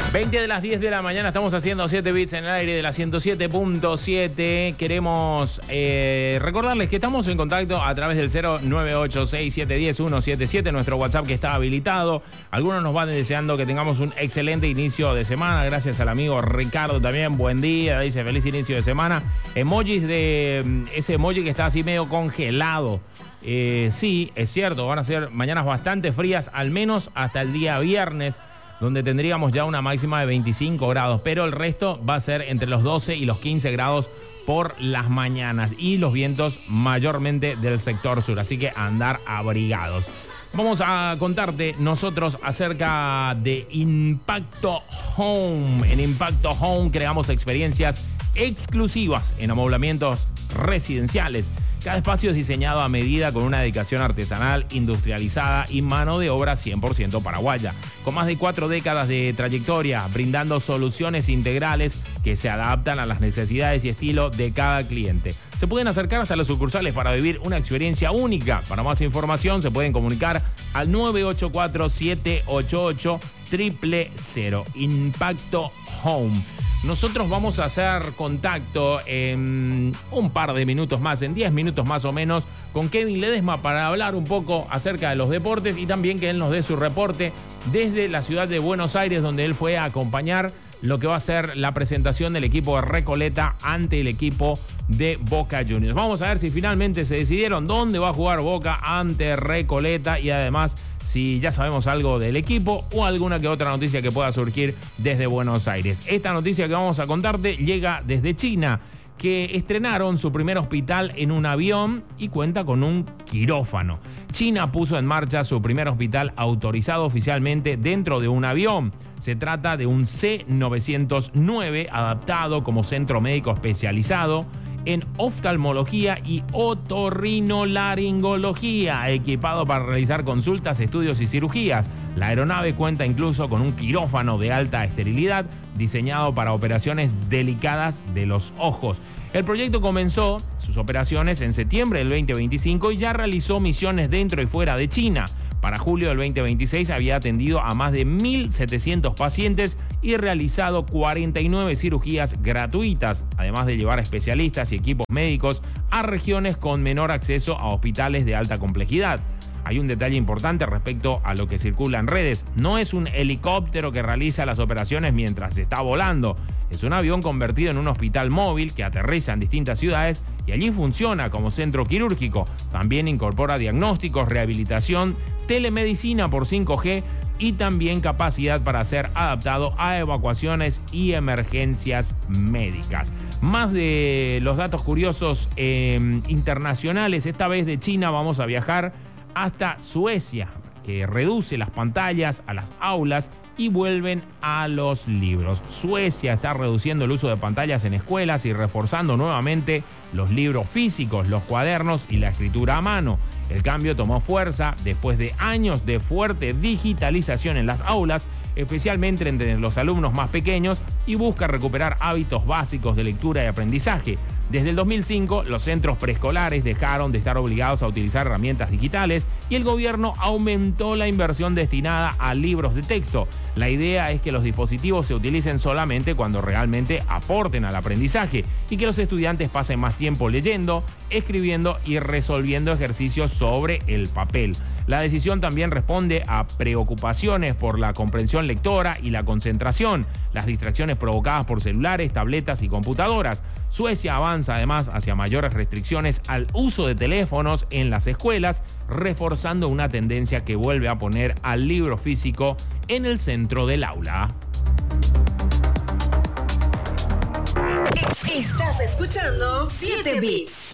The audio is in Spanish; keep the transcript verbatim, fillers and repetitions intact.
veinte de las diez de la mañana, estamos haciendo siete bits en el aire de la ciento siete punto siete. Queremos eh, recordarles que estamos en contacto a través del cero nueve ocho seis siete uno cero uno siete siete, nuestro WhatsApp que está habilitado. Algunos nos van deseando que tengamos un excelente inicio de semana. Gracias al amigo Ricardo también. Buen día, dice feliz inicio de semana. Emojis de ese emoji que está así medio congelado. Eh, sí, es cierto, van a ser mañanas bastante frías, al menos hasta el día viernes, donde tendríamos ya una máxima de veinticinco grados, pero el resto va a ser entre los doce y los quince grados por las mañanas y los vientos mayormente del sector sur, así que andar abrigados. Vamos a contarte nosotros acerca de Impacto Home. En Impacto Home creamos experiencias exclusivas en amoblamientos residenciales. Cada espacio es diseñado a medida con una dedicación artesanal, industrializada y mano de obra cien por ciento paraguaya. Con más de cuatro décadas de trayectoria, brindando soluciones integrales que se adaptan a las necesidades y estilo de cada cliente. Se pueden acercar hasta las sucursales para vivir una experiencia única. Para más información se pueden comunicar al nueve ocho cuatro siete ocho ocho cero cero cero. Impacto Home. Nosotros vamos a hacer contacto en un par de minutos más, en diez minutos más o menos, con Kevin Ledesma para hablar un poco acerca de los deportes y también que él nos dé su reporte desde la ciudad de Buenos Aires, donde él fue a acompañar lo que va a ser la presentación del equipo de Recoleta ante el equipo de Boca Juniors. Vamos a ver si finalmente se decidieron dónde va a jugar Boca ante Recoleta y además si ya sabemos algo del equipo o alguna que otra noticia que pueda surgir desde Buenos Aires. Esta noticia que vamos a contarte llega desde China, que estrenaron su primer hospital en un avión y cuenta con un quirófano. China puso en marcha su primer hospital autorizado oficialmente dentro de un avión. Se trata de un C novecientos nueve adaptado como centro médico especializado en oftalmología y otorrinolaringología, equipado para realizar consultas, estudios y cirugías. La aeronave cuenta incluso con un quirófano de alta esterilidad diseñado para operaciones delicadas de los ojos. El proyecto comenzó sus operaciones en septiembre del veinte veinticinco y ya realizó misiones dentro y fuera de China. Para julio del veinte veintiséis había atendido a más de mil setecientos pacientes y realizado cuarenta y nueve cirugías gratuitas, además de llevar especialistas y equipos médicos a regiones con menor acceso a hospitales de alta complejidad. Hay un detalle importante respecto a lo que circula en redes. No es un helicóptero que realiza las operaciones mientras se está volando. Es un avión convertido en un hospital móvil que aterriza en distintas ciudades y allí funciona como centro quirúrgico. También incorpora diagnósticos, rehabilitación, telemedicina por cinco G y también capacidad para ser adaptado a evacuaciones y emergencias médicas. Más de los datos curiosos eh, internacionales, esta vez de China vamos a viajar hasta Suecia, que reduce las pantallas a las aulas y vuelven a los libros. Suecia está reduciendo el uso de pantallas en escuelas y reforzando nuevamente los libros físicos, los cuadernos y la escritura a mano. El cambio tomó fuerza después de años de fuerte digitalización en las aulas, especialmente entre los alumnos más pequeños, y busca recuperar hábitos básicos de lectura y aprendizaje. Desde el dos mil cinco, los centros preescolares dejaron de estar obligados a utilizar herramientas digitales y el gobierno aumentó la inversión destinada a libros de texto. La idea es que los dispositivos se utilicen solamente cuando realmente aporten al aprendizaje y que los estudiantes pasen más tiempo leyendo, escribiendo y resolviendo ejercicios sobre el papel. La decisión también responde a preocupaciones por la comprensión lectora y la concentración, las distracciones provocadas por celulares, tabletas y computadoras. Suecia avanza además hacia mayores restricciones al uso de teléfonos en las escuelas, reforzando una tendencia que vuelve a poner al libro físico en el centro del aula. Estás escuchando siete bits.